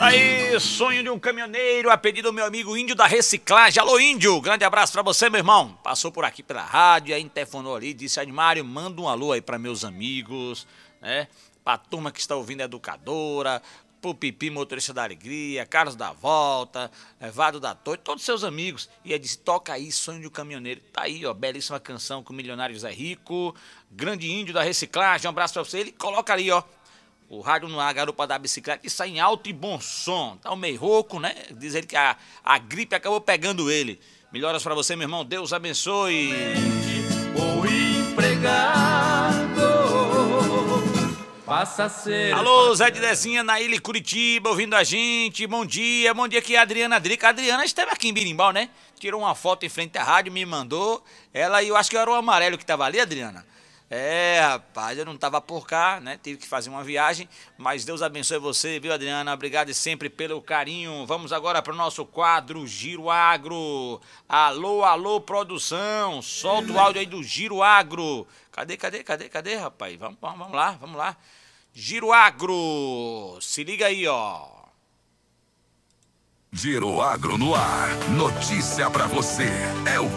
Aí, sonho de um caminhoneiro, a pedido do meu amigo Índio da Reciclagem. Alô, Índio, grande abraço pra você, meu irmão. Passou por aqui pela rádio, aí interfonou ali, disse: Animário, manda um alô aí pra meus amigos, né? Pra turma que está ouvindo a Educadora, pro Pipi, motorista da Alegria, Carlos da Volta, Vado da Torre, todos seus amigos. E ele disse: toca aí, sonho de um caminhoneiro. Tá aí, ó, belíssima canção com o milionário Zé Rico, grande Índio da Reciclagem, um abraço pra você. Ele coloca ali, ó, o rádio no ar, garupa da bicicleta, que sai em alto e bom som. Tá meio rouco, né? Diz ele que a gripe acabou pegando ele. Melhoras pra você, meu irmão. Deus abençoe. O empregado passa a ser... Alô, Zé de Dezinha, na Ilha Curitiba, ouvindo a gente. Bom dia aqui é a Adriana Drica. A Adriana esteve aqui em Birimbau, né? Tirou uma foto em frente à rádio, me mandou. Ela e eu acho que era o amarelo que tava ali, Adriana. É, rapaz, eu não tava por cá, né? Tive que fazer uma viagem, mas Deus abençoe você, viu, Adriana? Obrigado sempre pelo carinho. Vamos agora para o nosso quadro Giro Agro. Alô, alô, produção. Solta o áudio aí do Giro Agro. Cadê, rapaz? Vamos lá. Giro Agro. Se liga aí, ó. Giro Agro no ar. Notícia pra você. É o